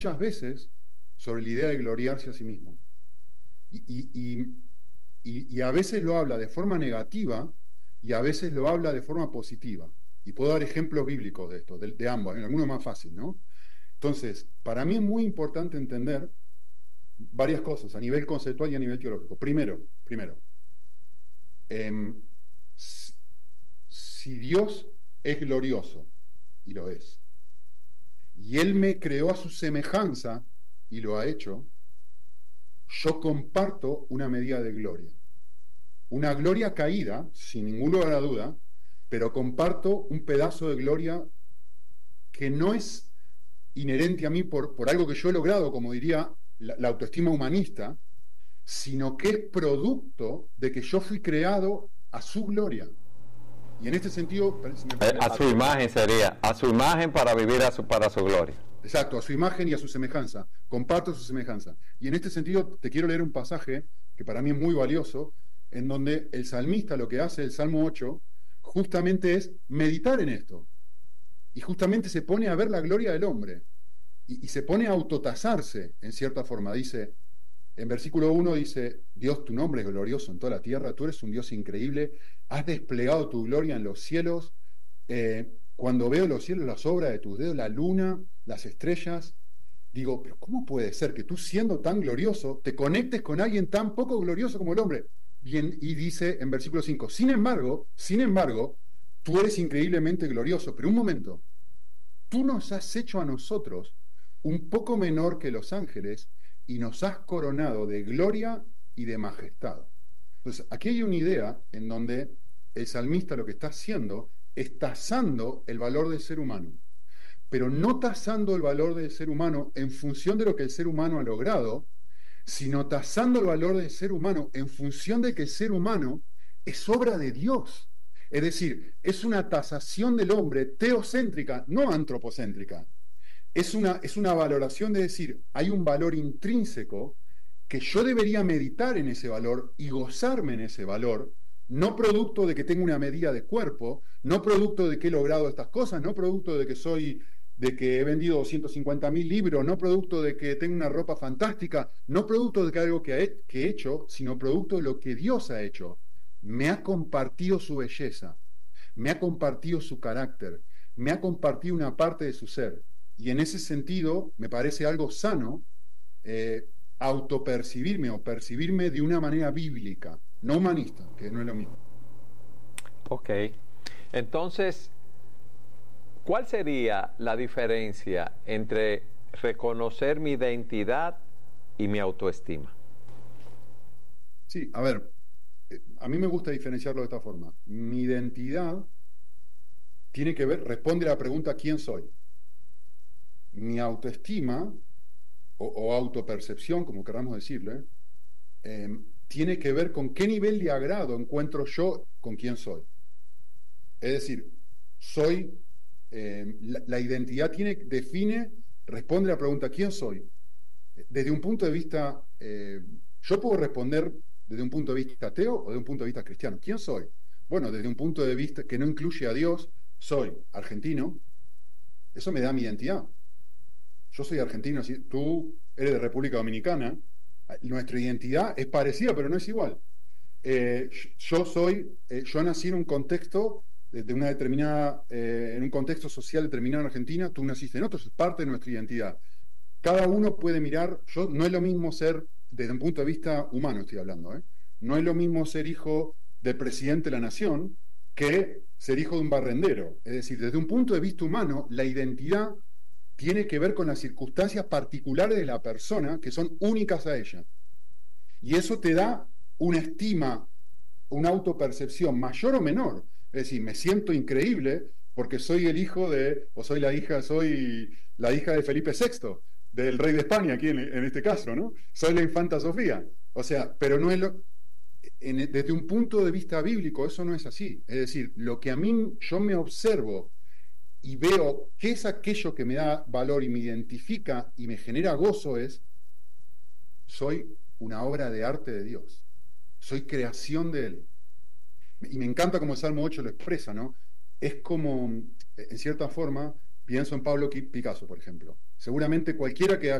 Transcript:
muchas veces sobre la idea de gloriarse a sí mismo. Y a veces lo habla de forma negativa y a veces lo habla de forma positiva. Y puedo dar ejemplos bíblicos de esto, de ambos, en alguno más fácil, ¿no? Entonces, para mí es muy importante entender varias cosas a nivel conceptual y a nivel teológico. Primero, eh, si Dios es glorioso, y lo es, y Él me creó a su semejanza, y lo ha hecho, yo comparto una medida de gloria. Una gloria caída, sin ningún lugar a duda, pero comparto un pedazo de gloria que no es inherente a mí por algo que yo he logrado, como diría la autoestima humanista, sino que es producto de que yo fui creado a su gloria. Y en este sentido, si me A su imagen sería, a su imagen para vivir para su gloria. exacto, a su imagen y a su semejanza. Comparto su semejanza. Y en este sentido te quiero leer un pasaje que para mí es muy valioso, en donde el salmista lo que hace, el Salmo 8, justamente es meditar en esto. Y justamente se pone a ver la gloria del hombre. Y se pone a autotasarse, en cierta forma. Dice, en versículo 1 dice, Dios, tu nombre es glorioso en toda la tierra, tú eres un Dios increíble, has desplegado tu gloria en los cielos. Cuando veo los cielos, las obras de tus dedos, la luna, las estrellas, digo, pero ¿cómo puede ser que tú siendo tan glorioso te conectes con alguien tan poco glorioso como el hombre? Y dice en versículo 5, sin embargo, tú eres increíblemente glorioso, pero un momento, tú nos has hecho a nosotros un poco menor que los ángeles y nos has coronado de gloria y de majestad. Entonces, aquí hay una idea en donde el salmista lo que está haciendo es tasando el valor del ser humano, pero no tasando el valor del ser humano en función de lo que el ser humano ha logrado, sino tasando el valor del ser humano en función de que el ser humano es obra de Dios. Es decir, es una tasación del hombre teocéntrica, no antropocéntrica. Es una valoración de decir, hay un valor intrínseco que yo debería meditar en ese valor y gozarme en ese valor, no producto de que tengo una medida de cuerpo, no producto de que he logrado estas cosas, no producto de que he vendido 250.000 libros, no producto de que tengo una ropa fantástica, no producto de que algo que he hecho, sino producto de lo que Dios ha hecho. Me ha compartido su belleza, me ha compartido su carácter, me ha compartido una parte de su ser. Y en ese sentido, me parece algo sano autopercibirme o percibirme de una manera bíblica, no humanista, que no es lo mismo. Ok. Entonces, ¿cuál sería la diferencia entre reconocer mi identidad y mi autoestima? Sí, a ver, a mí me gusta diferenciarlo de esta forma. Mi identidad tiene que ver, responde a la pregunta ¿quién soy? Mi autoestima o autopercepción, como queramos decirle, tiene que ver con qué nivel de agrado encuentro yo con quién soy. Es decir, la identidad define, responde a la pregunta ¿quién soy? Desde un punto de vista, yo puedo responder desde un punto de vista ateo o de un punto de vista cristiano. ¿Quién soy? Bueno, desde un punto de vista que no incluye a Dios, soy argentino, eso me da mi identidad. Yo soy argentino, tú eres de República Dominicana, nuestra identidad es parecida, pero no es igual. Yo nací en un contexto de una determinada, en un contexto social determinado en Argentina, tú naciste en otro, es parte de nuestra identidad. Cada uno puede mirar, no es lo mismo ser, desde un punto de vista humano estoy hablando, no es lo mismo ser hijo del presidente de la nación que ser hijo de un barrendero. Es decir, desde un punto de vista humano, la identidad tiene que ver con las circunstancias particulares de la persona que son únicas a ella. Y eso te da una estima, una autopercepción mayor o menor. Es decir, me siento increíble porque soy el hijo o soy la hija de Felipe VI, del rey de España, aquí en este caso, ¿no? Soy la infanta Sofía. O sea, pero no es desde un punto de vista bíblico, eso no es así. Es decir, lo que a mí yo me observo y veo qué es aquello que me da valor y me identifica y me genera gozo soy una obra de arte de Dios, soy creación de Él. Y me encanta como el Salmo 8 lo expresa, ¿no? Es como, en cierta forma, pienso en Pablo Picasso, por ejemplo. Seguramente cualquiera que